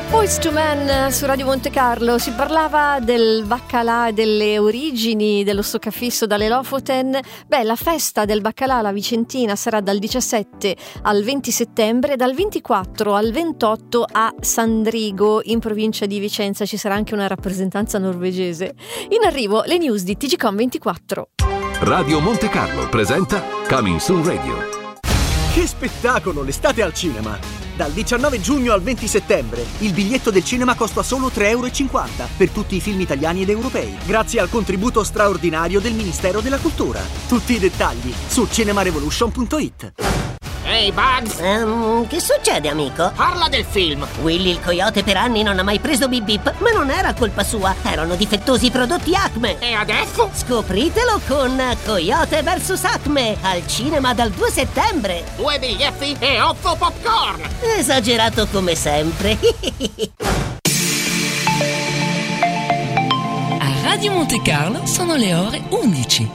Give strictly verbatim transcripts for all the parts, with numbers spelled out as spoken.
Boyz two Men su Radio Monte Carlo. Si parlava del baccalà, delle origini dello stoccafisso dalle Lofoten. Beh, la festa del baccalà alla Vicentina sarà dal diciassette al venti settembre, dal ventiquattro al ventotto a Sandrigo, in provincia di Vicenza. Ci sarà anche una rappresentanza norvegese. In arrivo le news di T G Com ventiquattro. Radio Monte Carlo presenta Coming Soon Radio. Che spettacolo, l'estate al cinema! Dal diciannove giugno al venti settembre il biglietto del cinema costa solo tre e cinquanta euro per tutti i film italiani ed europei, grazie al contributo straordinario del Ministero della Cultura. Tutti i dettagli su cinemarevolution punto it. Ehi, hey Bugs! Um, che succede, amico? Parla del film! Willy il coyote per anni non ha mai preso Bip Bip, ma non era colpa sua, erano difettosi i prodotti Acme. E adesso? Scopritelo con Coyote versus Acme, al cinema dal due settembre. Due biglietti e otto popcorn! Esagerato come sempre. A Radio Monte Carlo sono le ore undici.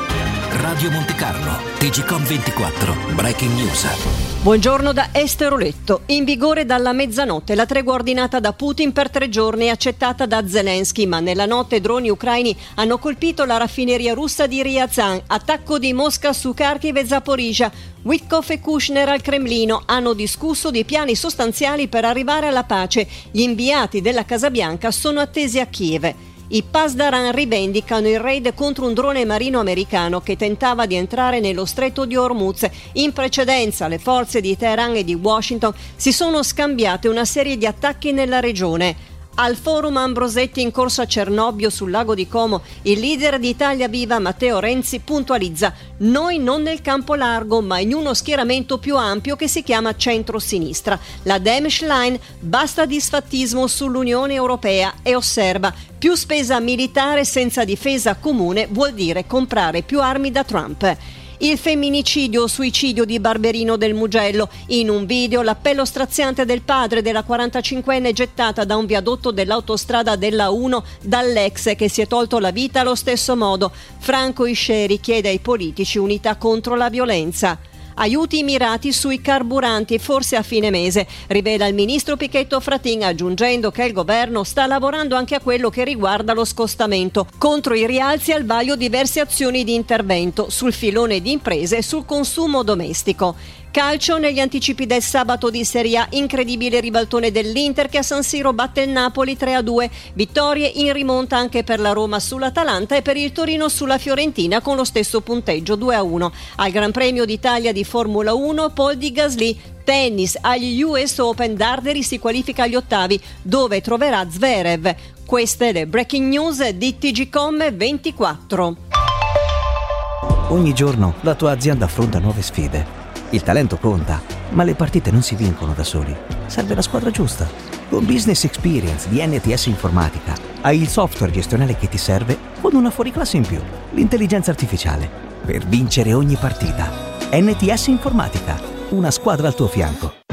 Radio Monte Carlo, T G Com ventiquattro, Breaking News. Buongiorno da Esteroletto. In vigore dalla mezzanotte la tregua ordinata da Putin per tre giorni e accettata da Zelensky, ma nella notte droni ucraini hanno colpito la raffineria russa di Ryazan. Attacco di Mosca su Kharkiv e Zaporizhzhia. Witkoff e Kushner al Cremlino hanno discusso di piani sostanziali per arrivare alla pace. Gli inviati della Casa Bianca sono attesi a Kiev. I Pasdaran rivendicano il raid contro un drone marino americano che tentava di entrare nello stretto di Hormuz. In precedenza le forze di Teheran e di Washington si sono scambiate una serie di attacchi nella regione. Al forum Ambrosetti in corso a Cernobbio sul lago di Como, il leader di Italia Viva Matteo Renzi puntualizza: noi non nel campo largo ma in uno schieramento più ampio che si chiama centro-sinistra. La Demschlein basta disfattismo sull'Unione Europea e osserva: più spesa militare senza difesa comune vuol dire comprare più armi da Trump. Il femminicidio o suicidio di Barberino del Mugello. In un video l'appello straziante del padre della quarantacinquenne gettata da un viadotto dell'autostrada della uno dall'ex che si è tolto la vita allo stesso modo. Franco Isceri chiede ai politici unità contro la violenza. Aiuti mirati sui carburanti, forse a fine mese, rivela il ministro Pichetto Fratin, aggiungendo che il governo sta lavorando anche a quello che riguarda lo scostamento. Contro i rialzi al vaglio diverse azioni di intervento sul filone di imprese e sul consumo domestico. Calcio negli anticipi del sabato di Serie A, incredibile ribaltone dell'Inter che a San Siro batte il Napoli tre a due, vittorie in rimonta anche per la Roma sull'Atalanta e per il Torino sulla Fiorentina con lo stesso punteggio due a uno. Al Gran Premio d'Italia di Formula uno, Paul di Gasly. Tennis, agli U S Open Darderi si qualifica agli ottavi dove troverà Zverev. Queste le breaking news di T G Com ventiquattro. Ogni giorno la tua azienda affronta nuove sfide. Il talento conta, ma le partite non si vincono da soli. Serve la squadra giusta. Con Business Experience di N T S Informatica hai il software gestionale che ti serve con una fuoriclasse in più, l'intelligenza artificiale, per vincere ogni partita. N T S Informatica, una squadra al tuo fianco.